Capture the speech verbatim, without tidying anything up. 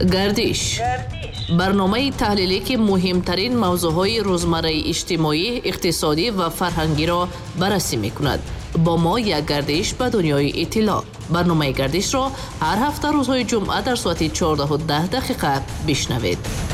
гардиш. барномаи таҳлиле ки муҳимтарин мавзӯъҳои рӯзмарраи иҷтимоӣ, иқтисодӣ ва фарҳангиро баррасӣ мекунад. бо мо як гардиш ба дунёи иттилоъ. барномаи гардишро ҳар ҳафта рӯзҳои ҷумъа дар соати чордаҳу даҳ дақиқа бишнавед.